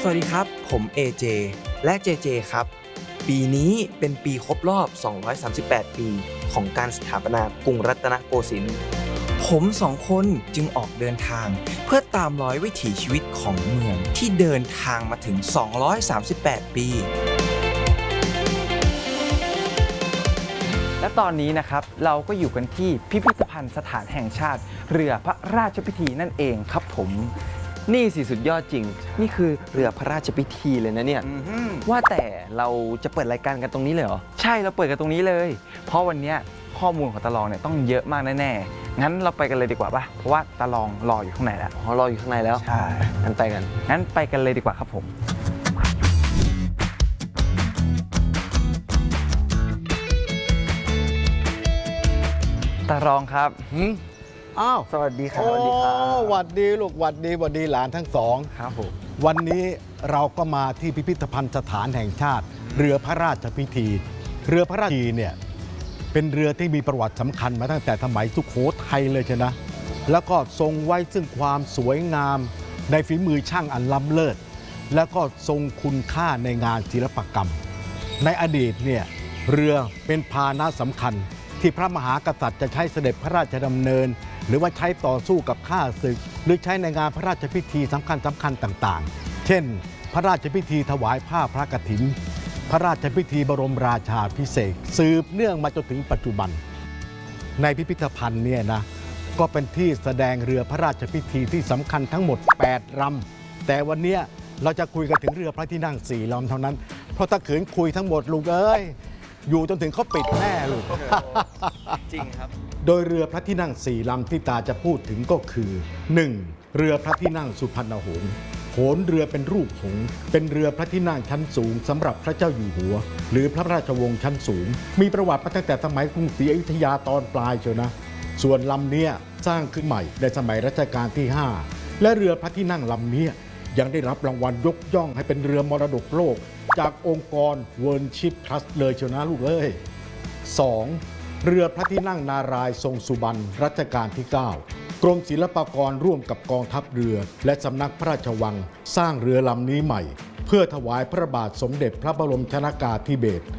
วัสดีครับผม AJ และ JJ ครับปีนี้เป็นปีครบรอบ 238 ปีของการสถาปนากรุงรัตนโกสินทร์ผมสองคนจึงออกเดินทางเพื่อตามรอยวิถีชีวิตของเมืองที่เดินทางมาถึง 238 ปีและตอนนี้นะครับเราก็อยู่กันที่พิพิธภัณฑ์สถานแห่งชาติเรือพระราชพิธีนั่นเองครับผมนี่สิสุดยอดจริงนี่คือเรือพระราชพิธีเลยนะเนี่ยว่าแต่เราจะเปิดรายการกันตรงนี้เลยเหรอใช่เราเปิดกันตรงนี้เลยเพราะวันนี้ข้อมูลของตาลองเนี่ยต้องเยอะมากแน่ๆงั้นเราไปกันเลยดีกว่าป่ะเพราะว่าตาลองรออยู่ข้างในแล้วรออยู่ข้างในแล้วใช่งั้นไปกันเลยดีกว่าครับผมตาลองครับอ้าวสวัสดีครับสวัสดีครับหวัดดีลูกหวัดดีหลานทั้งสองครับผมวันนี้เราก็มาที่พิพิธภัณฑ์สถานแห่งชาติเรือพระราชพิธีเรือพระราชพิธีเนี่ยเป็นเรือที่มีประวัติสำคัญมาตั้งแต่สมัยสุโขทัยเลยใช่นะแล้วก็ทรงไว้ซึ่งความสวยงามในฝีมือช่างอันล้ำเลิศแล้วก็ทรงคุณค่าในงานศิลปกรรมในอดีตเนี่ยเรือเป็นพาหนะสำคัญที่พระมหากษัตริย์จะใช้เสด็จพระราชดำเนินหรือว่าใช้ต่อสู้กับข้าศึกหรือใช้ในงานพระราชพิธีสำคัญต่างๆเช่นพระราชพิธีถวายผ้าพระกฐินพระราชพิธีบรมราชาภิเษกสืบเนื่องมาจนถึงปัจจุบันในพิพิธภัณฑ์เนี่ยนะก็เป็นที่แสดงเรือพระราชพิธีที่สำคัญทั้งหมด8ลำแต่วันนี้เราจะคุยกันถึงเรือพระที่นั่ง4ลำเท่านั้นเพราะถ้าขืนคุยทั้งหมดลูกเอ้ยอยู่จนถึงเขาปิดแน่ลูกจริงครับโดยเรือพระที่นั่ง4ลำที่ตาจะพูดถึงก็คือ 1. เรือพระที่นั่งสุพรรณหงษ์โขนเรือเป็นรูปหงส์เป็นเรือพระที่นั่งชั้นสูงสำหรับพระเจ้าอยู่หัวหรือพระราชวงศ์ชั้นสูงมีประวัติมาตั้งแต่สมัยกรุงศรีอยุธยาตอนปลายเชียวนะส่วนลำนี้สร้างขึ้นใหม่ในสมัยรัชกาลที่5และเรือพระที่นั่งลำนี้ยังได้รับรางวัลยกย่องให้เป็นเรือมรดกโลกจากองค์กร World Ship Trust เลยเชียวนะลูกเอ้ย 2. เรือพระที่นั่งนารายณ์ทรงสุบรรณรัชกาลที่ 9 กรมศิลปากรร่วมกับกองทัพเรือและสำนักพระราชวังสร้างเรือลำนี้ใหม่เพื่อถวายพระบาทสมเด็จพระบรมชนกาธิเบศร